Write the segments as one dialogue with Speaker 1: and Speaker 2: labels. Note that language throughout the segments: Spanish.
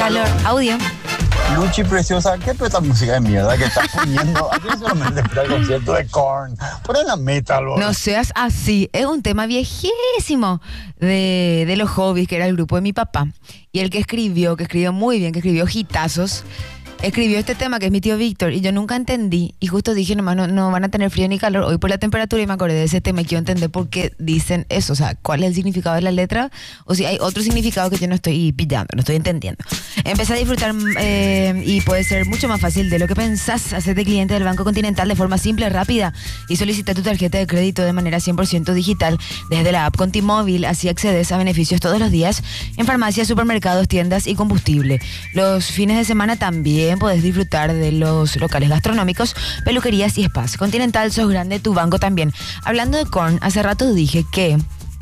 Speaker 1: calor. Audio.
Speaker 2: Luchi preciosa, ¿qué es esta música de mierda que estás poniendo? Aquí solamente espera el concierto de Korn. Pon la metal, boludo.
Speaker 1: No seas así. Es un tema viejísimo de los Hobbies, que era el grupo de mi papá. Y el que escribió muy bien, que escribió hitazos, escribió este tema que es mi tío Víctor. Y yo nunca entendí. Y justo dije, nomás no van a tener frío ni calor hoy por la temperatura. Y me acordé de ese tema y quiero entender por qué dicen eso. O sea, ¿cuál es el significado de la letra? O si hay otro significado que yo no estoy pillando, no estoy entendiendo. Empecé a disfrutar y puede ser mucho más fácil de lo que pensás. Hacerte cliente del Banco Continental de forma simple, rápida y solicita tu tarjeta de crédito de manera 100% digital desde la app Contimóvil. Así accedes a beneficios todos los días en farmacias, supermercados, tiendas y combustible. Los fines de semana también podés disfrutar de los locales gastronómicos, peluquerías y spas. Continental, sos grande, tu banco también. Hablando de Korn, hace rato dije que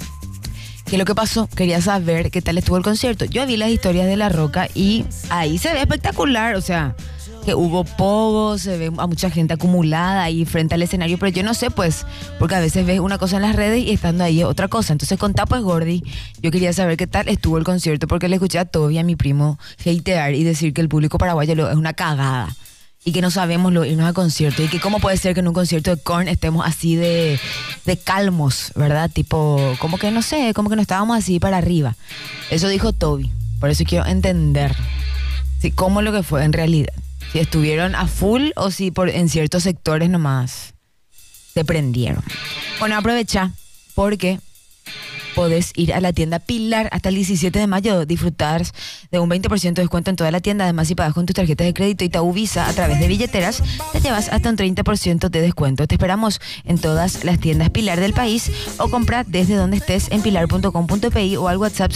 Speaker 1: lo que pasó, quería saber qué tal estuvo el concierto. Yo vi las historias de La Roca y ahí se ve espectacular, o sea, que hubo pogo, se ve a mucha gente acumulada ahí frente al escenario, pero yo no sé, pues, porque a veces ves una cosa en las redes y estando ahí es otra cosa. Entonces contá, pues, Gordy, yo quería saber qué tal estuvo el concierto, porque le escuché a Toby, a mi primo, hatear y decir que el público paraguayo es una cagada y que no sabemos irnos a concierto y que cómo puede ser que en un concierto de Korn estemos así de calmos, ¿verdad? Tipo, como que no sé, como que no estábamos así para arriba. Eso dijo Toby, por eso quiero entender cómo es lo que fue en realidad. Si estuvieron a full o si en ciertos sectores nomás se prendieron. Bueno, aprovecha porque podés ir a la tienda Pilar hasta el 17 de mayo, disfrutar de un 20% de descuento en toda la tienda. Además, si pagas con tus tarjetas de crédito Itaú Visa a través de billeteras, te llevas hasta un 30% de descuento. Te esperamos en todas las tiendas Pilar del país o compra desde donde estés en pilar.com.pi o al WhatsApp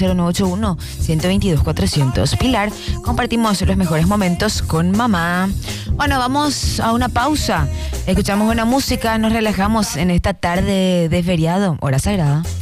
Speaker 1: 0981-122-400. Pilar, compartimos los mejores momentos con mamá. Bueno, vamos a una pausa. Escuchamos buena música, nos relajamos en esta tarde de feriado, hora sagrada.